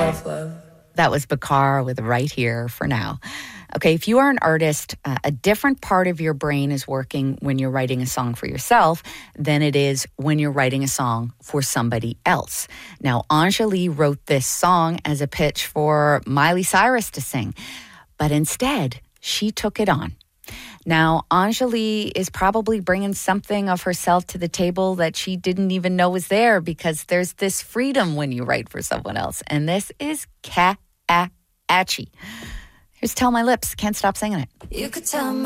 self-love. That was Bakar with Right Here for Now. Okay, if you are an artist, a different part of your brain is working when you're writing a song for yourself than it is when you're writing a song for somebody else. Now, Anjali wrote this song as a pitch for Miley Cyrus to sing, but instead, she took it on. Now, Anjali is probably bringing something of herself to the table that she didn't even know was there, because there's this freedom when you write for someone else, and this is catchy. Here's Tell My Lips, Can't Stop Singing It. You could tell my